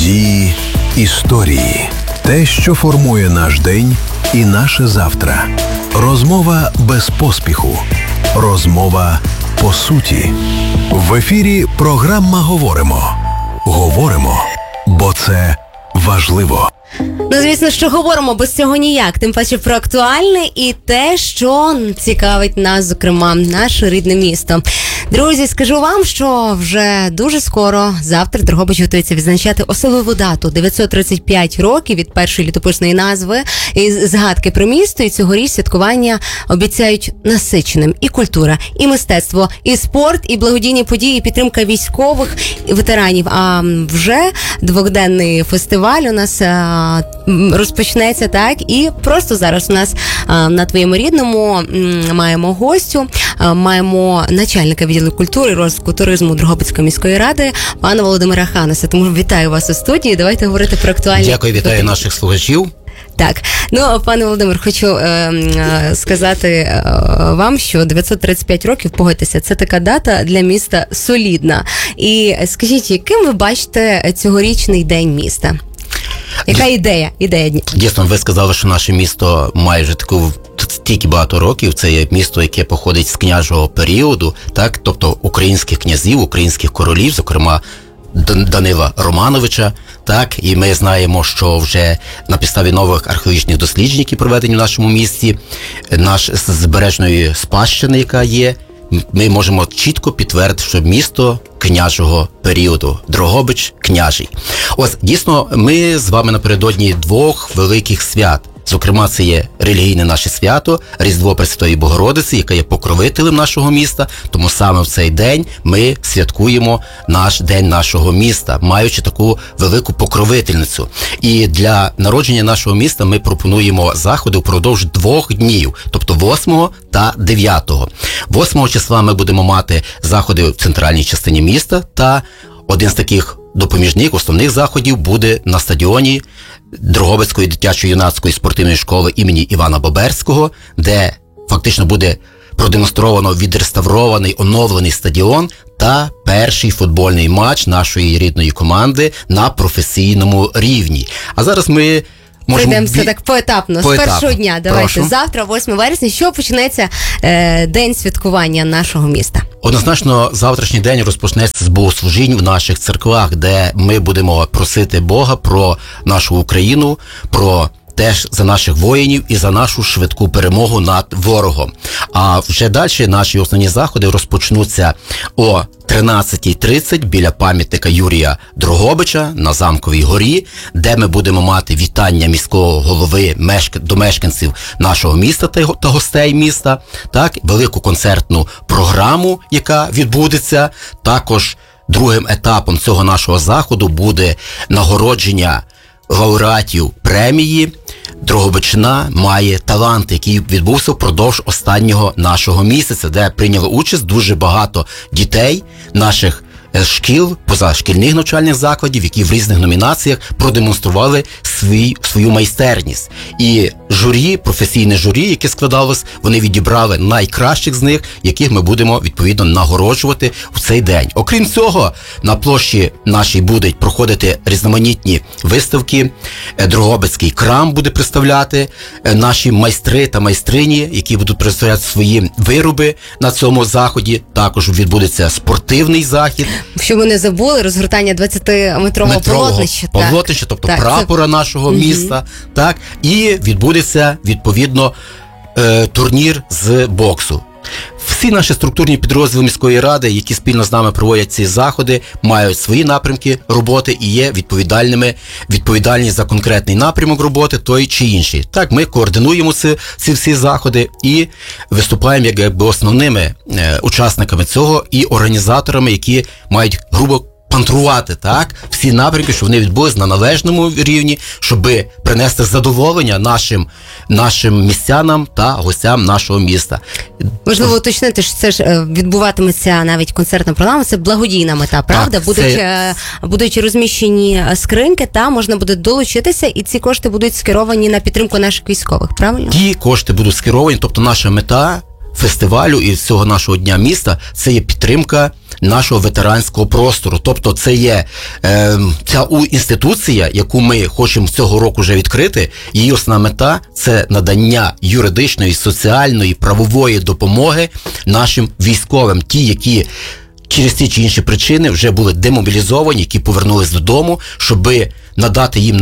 Події, історії. Те, що формує наш день і наше завтра. Розмова без поспіху. Розмова по суті. В ефірі програма «Говоримо». Говоримо, бо це важливо. Ну, звісно, що говоримо, без цього ніяк. Тим паче про актуальне і те, що цікавить нас, зокрема, наше рідне місто. Друзі, скажу вам, що вже дуже скоро, завтра, Дрогобич готується відзначати особливу дату. 935 років від першої літописної назви і згадки про місто. І цьогоріч святкування обіцяють насиченим. І культура, і мистецтво, і спорт, і благодійні події, і підтримка військових і ветеранів. А вже двохденний фестиваль у нас розпочнеться, так, і просто зараз у нас на твоєму рідному маємо гостю, маємо начальника відділу культури і розвитку туризму Дрогобицької міської ради пана Володимира Ханаса. Тому вітаю вас у студії, давайте говорити про актуальні... Дякую, вітаю наших слухачів. Так, ну, пане Володимир, хочу сказати вам, що 935 років, погодьтеся, це така дата для міста солідна. І скажіть, яким ви бачите цьогорічний день міста? Яка ідея дня? Дійсно, ви сказали, що наше місто має вже таку стільки багато років. Це є місто, яке походить з княжого періоду, так, тобто українських князів, українських королів, зокрема Данила Романовича, так, і ми знаємо, що вже на підставі нових археологічних досліджень, які проведені в нашому місті, наш збережної спадщини, яка є, ми можемо чітко підтвердити, що місто княжого періоду, Дрогобич княжий. Ось, дійсно, ми з вами напередодні двох великих свят. Зокрема, це є релігійне наше свято, Різдво Пресвятої Богородиці, яка є покровителем нашого міста, тому саме в цей день ми святкуємо наш день нашого міста, маючи таку велику покровительницю. І для народження нашого міста ми пропонуємо заходи впродовж 2 днів, тобто 8 та 9. 8 числа ми будемо мати заходи в центральній частині міста, та один з таких допоміжних, основних заходів буде на стадіоні Дрогобицької дитячо-юнацької спортивної школи імені Івана Боберського, де фактично буде продемонстровано відреставрований, оновлений стадіон та перший футбольний матч нашої рідної команди на професійному рівні. А зараз ми прийдемося так поетапно. З першого дня. Давайте. Прошу. Завтра, 8 вересня, що почнеться день святкування нашого міста? Однозначно, завтрашній день розпочнеться з богослужінь в наших церквах, де ми будемо просити Бога про нашу Україну, про теж за наших воїнів і за нашу швидку перемогу над ворогом. А вже далі наші основні заходи розпочнуться о 13:30 біля пам'ятника Юрія Дрогобича на Замковій горі, де ми будемо мати вітання міського голови до мешканців нашого міста та гостей міста, так, велику концертну програму, яка відбудеться. Також другим етапом цього нашого заходу буде нагородження лауреатів премії «Дрогобичина має талант», який відбувся впродовж останнього нашого місяця, де прийняли участь дуже багато дітей наших шкіл, позашкільних навчальних закладів, які в різних номінаціях продемонстрували свою майстерність. І журі, професійне журі, яке складалось, вони відібрали найкращих з них, яких ми будемо, відповідно, нагороджувати в цей день. Окрім цього, на площі нашій будуть проходити різноманітні виставки. Дрогобицький крам буде представляти наші майстри та майстрині, які будуть представляти свої вироби на цьому заході. Також відбудеться спортивний захід. Щоб ми не забули, розгортання 20-метрового полотнища, тобто так, прапора нашого міста, так, і відбудеться, відповідно, турнір з боксу. Всі наші структурні підрозділи міської ради, які спільно з нами проводять ці заходи, мають свої напрямки роботи і є відповідальні за конкретний напрямок роботи, той чи інший. Так, ми координуємо ці всі заходи і виступаємо якби основними учасниками цього і організаторами, які мають грубо контролювати, так, всі напрямки, щоб вони відбулись на належному рівні, щоб принести задоволення нашим містянам та гостям нашого міста. Можливо уточнити, що це ж відбуватиметься навіть концертна програма, це благодійна мета, правда? Будуть розміщені скриньки, та можна буде долучитися, і ці кошти будуть скеровані на підтримку наших військових, правильно? Ті кошти будуть скеровані, тобто наша мета фестивалю і цього нашого Дня міста, це є підтримка нашого ветеранського простору. Тобто це є ця інституція, яку ми хочемо цього року вже відкрити, її основна мета – це надання юридичної, соціальної, правової допомоги нашим військовим, ті, які через ті чи інші причини вже були демобілізовані, які повернулись додому, щоб надати їм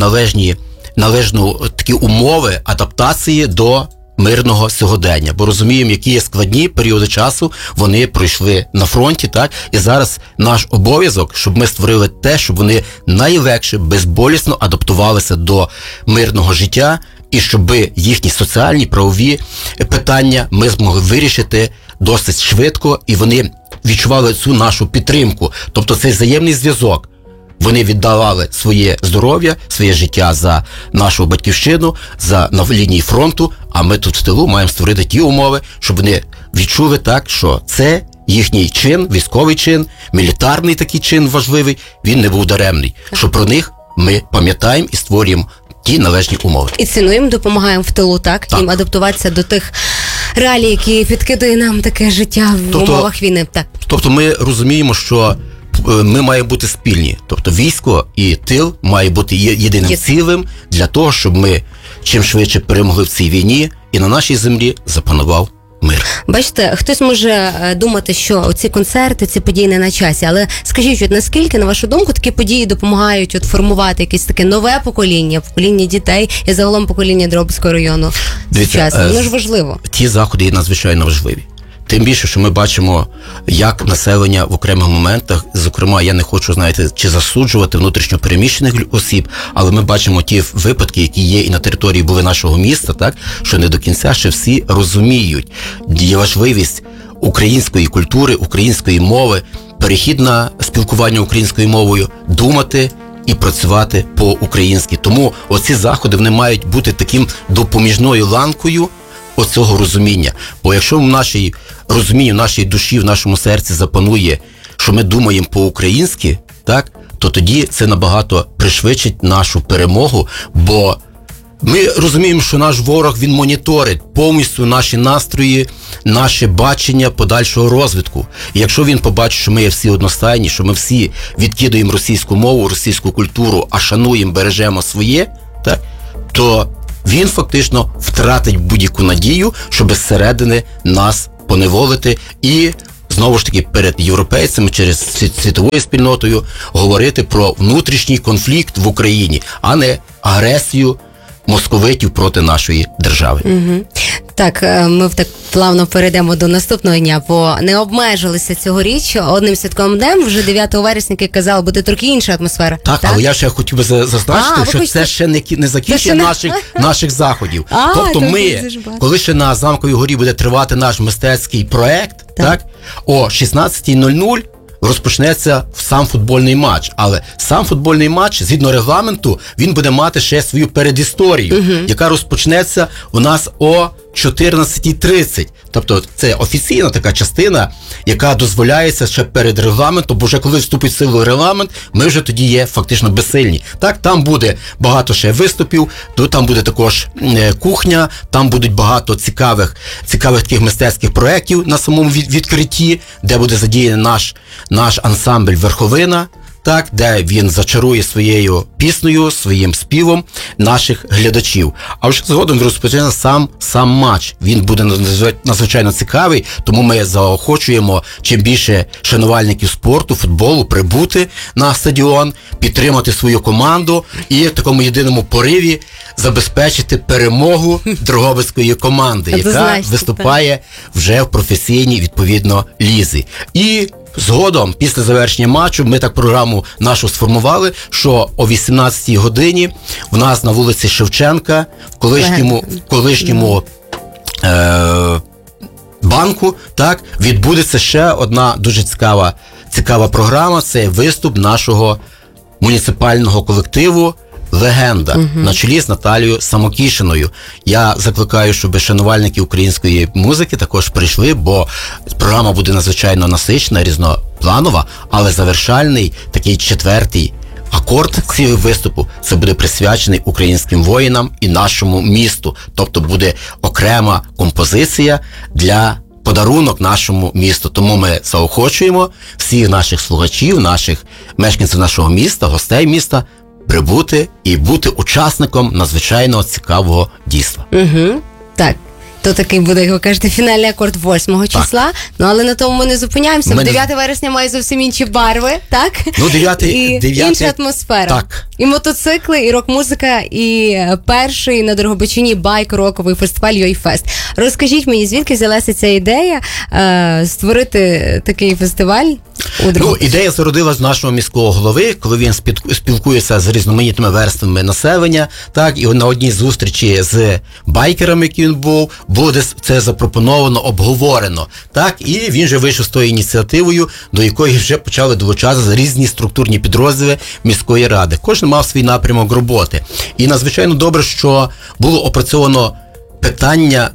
належну такі умови адаптації до мирного сьогодення. Бо розуміємо, які є складні періоди часу, вони пройшли на фронті, так? І зараз наш обов'язок, щоб ми створили те, щоб вони найлегше, безболісно адаптувалися до мирного життя, і щоб їхні соціальні, правові питання ми змогли вирішити досить швидко, і вони відчували цю нашу підтримку. Тобто цей взаємний зв'язок. Вони віддавали своє здоров'я, своє життя за нашу батьківщину, на лінії фронту, а ми тут в тилу маємо створити ті умови, щоб вони відчули так, що це їхній чин, військовий чин, мілітарний такий чин важливий, він не був даремний. Що про них ми пам'ятаємо і створюємо ті належні умови. І цінуємо, допомагаємо в тилу, так? Їм адаптуватися до тих реалій, які підкидує нам таке життя в умовах війни. Так. Тобто ми розуміємо, що ми маємо бути спільні. Тобто військо і тил має бути єдиним цілим для того, щоб ми чим швидше перемогли в цій війні і на нашій землі запанував мир. Бачите, хтось може думати, що ці концерти, ці події не на часі, але скажіть, от наскільки, на вашу думку, такі події допомагають формувати якесь таке нове покоління дітей і загалом покоління Дрогобицького району сучасне? Воно ж важливо. Ті заходи є надзвичайно важливі. Тим більше, що ми бачимо, як населення в окремих моментах, зокрема, я не хочу, чи засуджувати внутрішньо переміщених осіб, але ми бачимо ті випадки, які є і на території були нашого міста, так, що не до кінця ще всі розуміють важливість української культури, української мови, перехід на спілкування українською мовою, думати і працювати по-українськи. Тому оці заходи, вони мають бути таким допоміжною ланкою оцього розуміння. Бо якщо в нашій розумінні, в нашій душі, в нашому серці запанує, що ми думаємо по-українськи, так, то тоді це набагато пришвидшить нашу перемогу, бо ми розуміємо, що наш ворог, він моніторить повністю наші настрої, наше бачення подальшого розвитку. І якщо він побачить, що ми є всі одностайні, що ми всі відкидуємо російську мову, російську культуру, а шануємо, бережемо своє, так, то він фактично втратить будь-яку надію, щоб зсередини нас поневолити і, знову ж таки, перед європейцями, через світовою спільнотою говорити про внутрішній конфлікт в Україні, а не агресію московитів проти нашої держави. Угу. Так, ми так плавно перейдемо до наступного дня, бо не обмежилися цьогоріч одним святковим днем, вже 9 вересня, як казали, буде трохи інша атмосфера. Так, але я ще хотів би зазначити, що це ще не закінчення наших заходів. Тобто ми, коли ще на Замковій горі буде тривати наш мистецький проект, так, о 16:00 розпочнеться сам футбольний матч. Але сам футбольний матч, згідно регламенту, він буде мати ще свою передісторію, яка розпочнеться у нас о 14:30. Тобто це офіційна така частина, яка дозволяється ще перед регламентом, бо вже коли вступить в силу регламент, ми вже тоді є фактично безсильні. Так, там буде багато ще виступів, там буде також кухня, там будуть багато цікавих таких мистецьких проєктів на самому відкритті, де буде задіяний наш ансамбль «Верховина», так, де він зачарує своєю піснею, своїм співом наших глядачів. А вже згодом розпочне сам матч. Він буде надзвичайно цікавий, тому ми заохочуємо чим більше шанувальників спорту, футболу прибути на стадіон, підтримати свою команду і в такому єдиному пориві забезпечити перемогу Дрогобицької команди, яка виступає вже в професійній, відповідно, лізі. І згодом, після завершення матчу, ми так програму нашу сформували, що о 18-й годині в нас на вулиці Шевченка, в колишньому банку, так, відбудеться ще одна дуже цікава програма. Це виступ нашого муніципального колективу «Легенда» на чолі з Наталією Самокішиною. Я закликаю, щоб шанувальники української музики також прийшли, бо програма буде надзвичайно насичена, різнопланова, але завершальний, такий 4-й акорд цього виступу, це буде присвячений українським воїнам і нашому місту. Тобто буде окрема композиція для подарунок нашому місту. Тому ми заохочуємо всіх наших слухачів, наших мешканців нашого міста, гостей міста прибути і бути учасником надзвичайно цікавого дійства. Угу. Так. То такий буде, як ви кажете, фінальний акорд 8 числа. Ну, але на тому ми не зупиняємося. 9 вересня має зовсім інші барви, так? Ну, 9 інша атмосфера. Так. І мотоцикли, і рок-музика, і перший на Дрогобичині байк-роковий фестиваль «Йойфест». Розкажіть мені, звідки взялася ця ідея створити такий фестиваль у Дрогобичині? Ну, ідея зародилась з нашого міського голови, коли він спілкується з різноманітними верствами населення, так, і на одній зустрічі з байкерами, які він був, було десь це запропоновано, обговорено, так, і він же вийшов з тою ініціативою, до якої вже почали долучатися різні структурні підрозділи міської ради. Кожен мав свій напрямок роботи. І надзвичайно добре, що було опрацьовано питання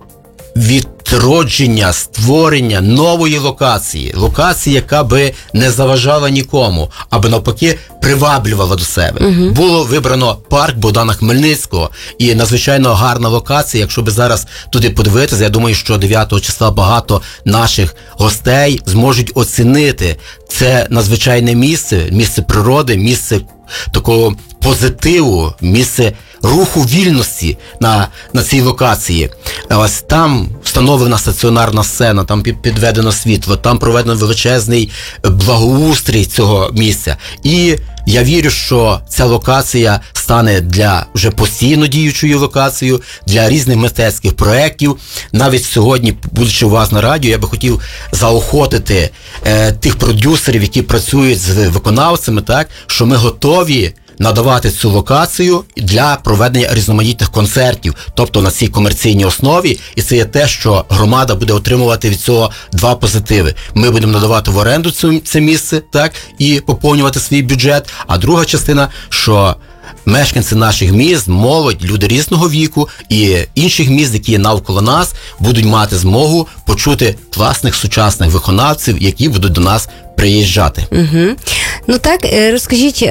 відродження, створення нової локації, яка би не заважала нікому, аби навпаки приваблювала до себе. Було вибрано парк Богдана Хмельницького, і надзвичайно гарна локація. Якщо би зараз туди подивитися, я думаю, що 9 числа багато наших гостей зможуть оцінити це надзвичайне місце природи, місце такого позитиву, місце руху вільності на цій локації. Ось там встановлена стаціонарна сцена, там підведено світло, там проведено величезний благоустрій цього місця. І я вірю, що ця локація стане для вже постійно діючою локацією, для різних мистецьких проєктів. Навіть сьогодні, будучи у вас на радіо, я би хотів заохотити тих продюсерів, які працюють з виконавцями, так, що ми готові надавати цю локацію для проведення різноманітних концертів, тобто на цій комерційній основі, і це є те, що громада буде отримувати від цього два позитиви. Ми будемо надавати в оренду це місце, так, і поповнювати свій бюджет, а друга частина, що мешканці наших міст, молодь, люди різного віку і інших міст, які є навколо нас, будуть мати змогу почути класних сучасних виконавців, які будуть до нас приїжджати. Угу. Ну так, розкажіть,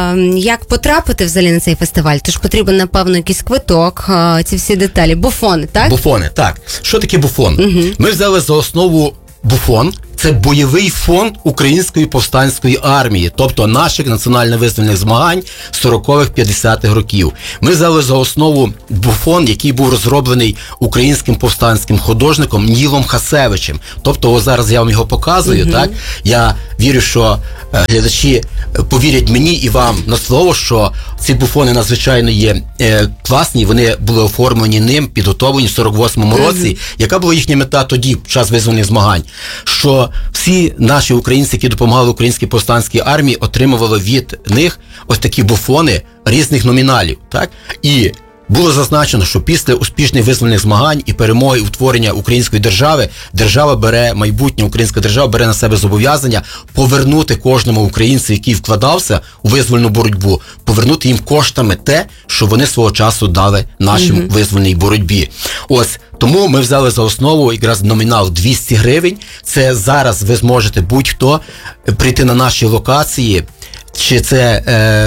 як потрапити взагалі на цей фестиваль? Тож потрібен, напевно, якийсь квиток, ці всі деталі. Буфони, так? Буфони, так. Що таке буфон? Угу. Ми взяли за основу буфон. Це бойовий фонд Української повстанської армії, тобто наших національно-визвольних змагань 40-х-50-х років. Ми взяли за основу буфон, який був розроблений українським повстанським художником Нілом Хасевичем. Тобто, ось зараз я вам його показую, так? Я вірю, що глядачі повірять мені і вам на слово, що ці буфони надзвичайно є класні, вони були оформлені ним, підготовлені в 48-му році. Яка була їхня мета тоді, під час визвольних змагань? Що всі наші українці, які допомагали українській повстанській армії, отримували від них ось такі буфони різних номіналів, так? І було зазначено, що після успішних визвольних змагань і перемоги утворення української держави, майбутня українська держава бере на себе зобов'язання повернути кожному українцю, який вкладався у визвольну боротьбу, повернути їм коштами те, що вони свого часу дали нашій визвольній боротьбі. Ось, тому ми взяли за основу якраз номінал 200 гривень. Це зараз ви зможете будь-хто прийти на наші локації, чи це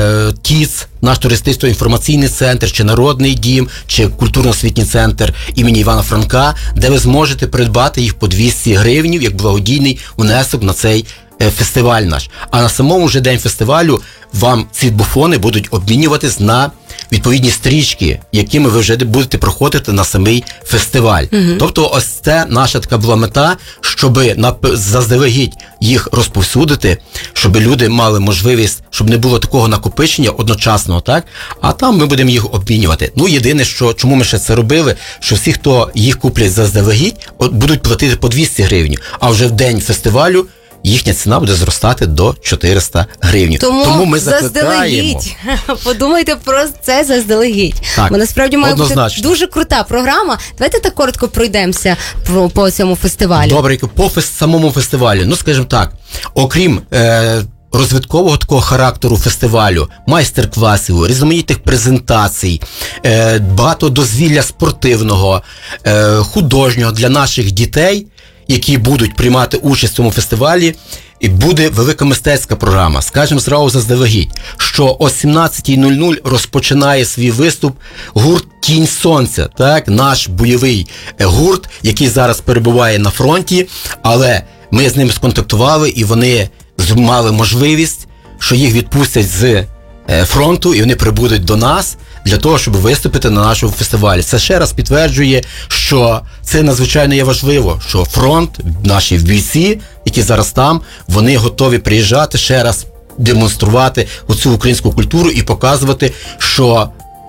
ТІЦ, наш туристично-інформаційний центр, чи Народний дім, чи культурно-освітній центр імені Івана Франка, де ви зможете придбати їх по 200 гривень як благодійний внесок на цей фестиваль наш. А на самому же день фестивалю вам ці буфони будуть обмінюватись на відповідні стрічки, якими ви вже будете проходити на самий фестиваль. Тобто ось це наша така була мета, щоб заздалегідь їх розповсюдити, щоб люди мали можливість, щоб не було такого накопичення одночасного, так? А там ми будемо їх обмінювати. Ну, єдине, що, чому ми ще це робили, що всі, хто їх куплять заздалегідь, будуть платити по 200 гривень, а вже в день фестивалю їхня ціна буде зростати до 400 гривень. Тому ми закликаємо. Подумайте про це заздалегідь. Так, бо насправді має однозначно бути дуже крута програма. Давайте так коротко пройдемося по цьому фестивалю. Добре, по самому фестивалю. Ну, скажімо так, окрім розвиткового такого характеру фестивалю, майстер-класів, різноманітних презентацій, багато дозвілля спортивного, художнього для наших дітей. які будуть приймати участь в цьому фестивалі, і буде велика мистецька програма. Скажемо зразу заздалегідь, що о 17:00 розпочинає свій виступ гурт «Тінь Сонця», так, наш бойовий гурт, який зараз перебуває на фронті, але ми з ними сконтактували, і вони мали можливість, що їх відпустять з фронту, і вони прибудуть до нас для того, щоб виступити на нашому фестивалі. Це ще раз підтверджує, що це надзвичайно є важливо, що фронт, наші бійці, які зараз там, вони готові приїжджати ще раз, демонструвати оцю українську культуру і показувати, що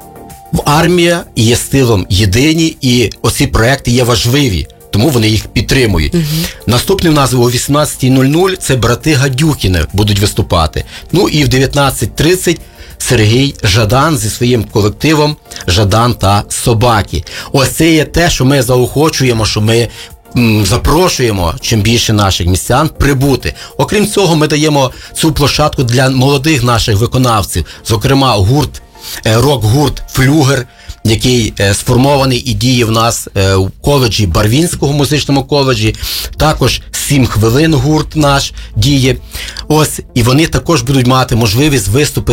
армія є стилом єдині, і оці проекти є важливі. Тому вони їх підтримують. Наступний у нас о 18:00 це брати Гадюкіни будуть виступати. Ну і в 19:30 Сергій Жадан зі своїм колективом «Жадан та собаки». Ось це є те, що ми заохочуємо, що ми запрошуємо чим більше наших містян прибути. Окрім цього, ми даємо цю площадку для молодих наших виконавців, зокрема рок-гурт «Флюгер», який сформований і діє в нас у коледжі, Барвінського музичному коледжі, також 7 хвилин гурт наш діє. Ось, і вони також будуть мати можливість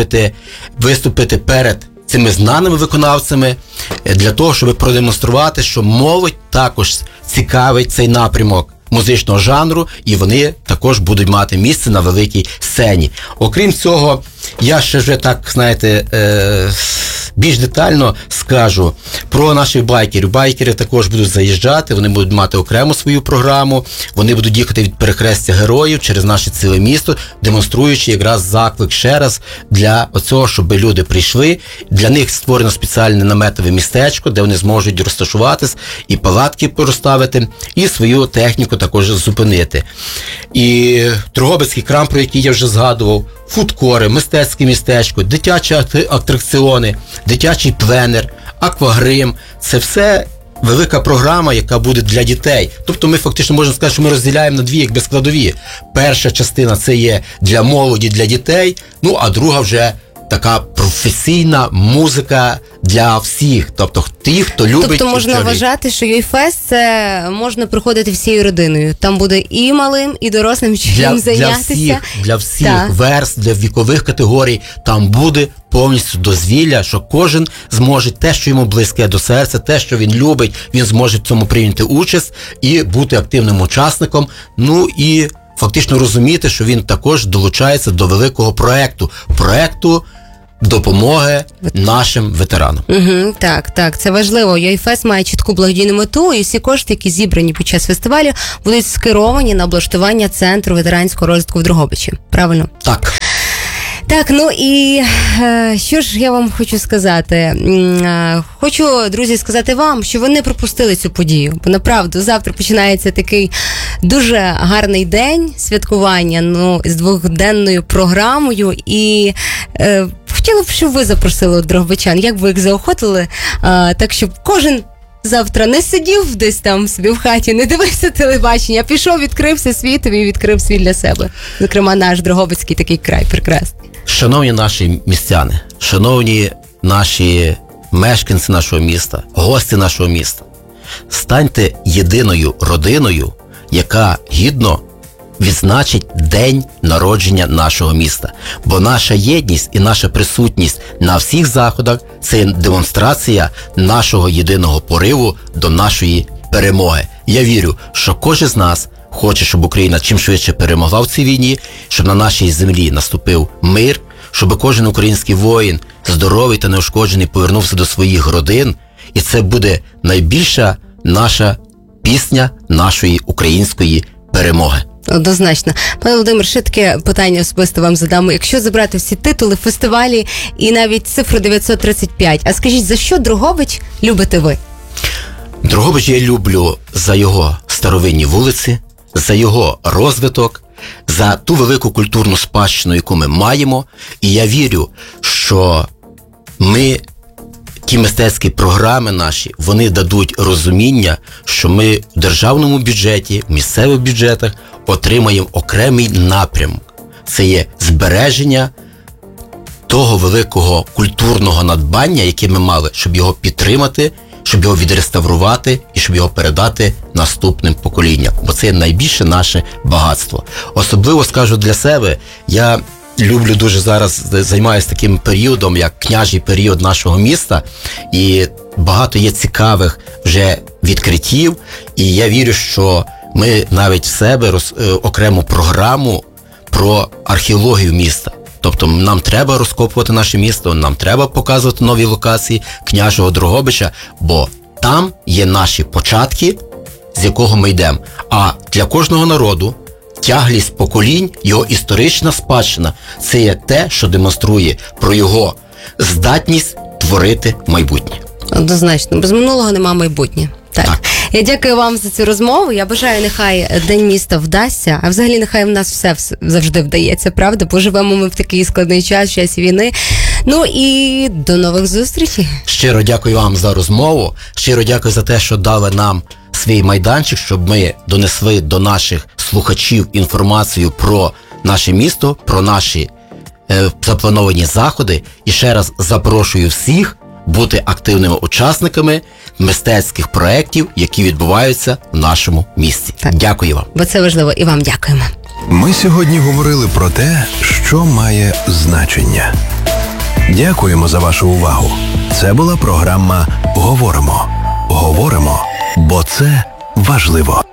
виступити перед цими знаними виконавцями для того, щоб продемонструвати, що молодь також цікавить цей напрямок музичного жанру, і вони також будуть мати місце на великій сцені. Окрім цього, я ще вже так, знаєте, більш детально скажу про наших байкерів. Байкери також будуть заїжджати, вони будуть мати окрему свою програму, вони будуть їхати від перехрестя героїв через наше ціле місто, демонструючи якраз заклик ще раз для цього, щоб люди прийшли. Для них створено спеціальне наметове містечко, де вони зможуть розташуватись і палатки розставити, і свою техніку також зупинити. І Дрогобицький крам, про який я вже згадував, фудкори, мистецьке містечко, дитячі атракціони, дитячий пленер, аквагрим – це все велика програма, яка буде для дітей. Тобто ми фактично можемо сказати, що ми розділяємо на дві якби складові. Перша частина – це є для молоді, для дітей, ну а друга вже така професійна музика для всіх, тобто ті, хто любить. Тобто можна вважати, що Йойфест це можна приходити всією родиною. Там буде і малим, і дорослим чим зайнятися. Для всіх верств, для вікових категорій. Там буде повністю дозвілля, що кожен зможе те, що йому близьке до серця, те, що він любить, він зможе в цьому прийняти участь і бути активним учасником. Ну і фактично розуміти, що він також долучається до великого проекту допомоги нашим ветеранам. Так, це важливо. Йойфест має чітку благодійну мету, і всі кошти, які зібрані під час фестивалю, будуть скеровані на облаштування центру ветеранського розвитку в Дрогобичі. Правильно? Так. Так, ну і що ж я вам хочу сказати? Хочу, друзі, сказати вам, що ви не пропустили цю подію. Бо, направду, завтра починається такий дуже гарний день святкування, з двохденною програмою. І хотіла б, щоб ви запросили дрогобичан. Як ви їх заохотили, так, щоб кожен завтра не сидів десь там собі в хаті, не дивився телебачення, а пішов, відкрився світові і відкрив світ для себе. Зокрема, наш Дрогобицький такий край прекрасний. Шановні наші містяни, шановні наші мешканці нашого міста, гості нашого міста, станьте єдиною родиною, яка гідно відзначить день народження нашого міста. Бо наша єдність і наша присутність на всіх заходах – це демонстрація нашого єдиного пориву до нашої перемоги. Я вірю, що кожен з нас хоче, щоб Україна чим швидше перемогла в цій війні, щоб на нашій землі наступив мир, щоб кожен український воїн здоровий та неушкоджений повернувся до своїх родин. І це буде найбільша наша пісня нашої української перемоги. Однозначно. Пане Володимир, ще таке питання особисто вам задам. Якщо забрати всі титули, фестивалі і навіть цифру 935, а скажіть, за що Дрогобич любите ви? Дрогобич я люблю за його старовинні вулиці, за його розвиток, за ту велику культурну спадщину, яку ми маємо. І я вірю, що ті мистецькі програми наші, вони дадуть розуміння, що ми в державному бюджеті, в місцевих бюджетах отримаємо окремий напрямок. Це є збереження того великого культурного надбання, яке ми мали, щоб його підтримати, щоб його відреставрувати і щоб його передати наступним поколінням. Бо це найбільше наше багатство. Особливо скажу для себе, я люблю дуже зараз, займаюся таким періодом, як княжий період нашого міста, і багато є цікавих вже відкриттів, і я вірю, що ми навіть в себе окрему програму про археологію міста. Тобто нам треба розкопувати наше місто, нам треба показувати нові локації княжого Дрогобича, бо там є наші початки, з якого ми йдемо. А для кожного народу тяглість поколінь, його історична спадщина – це є те, що демонструє про його здатність творити майбутнє. Однозначно, без минулого нема майбутнє. Так. Я дякую вам за цю розмову. Я бажаю, нехай День міста вдасться, а взагалі нехай в нас все завжди вдається, правда? Бо живемо ми в такий складний час, в часі війни. Ну і до нових зустрічей. Щиро дякую вам за розмову. Щиро дякую за те, що дали нам свій майданчик, щоб ми донесли до наших слухачів інформацію про наше місто, про наші заплановані заходи. І ще раз запрошую всіх бути активними учасниками мистецьких проєктів, які відбуваються в нашому місті. Так. Дякую вам. Бо це важливо. І вам дякуємо. Ми сьогодні говорили про те, що має значення. Дякуємо за вашу увагу. Це була програма «Говоримо». Говоримо, бо це важливо.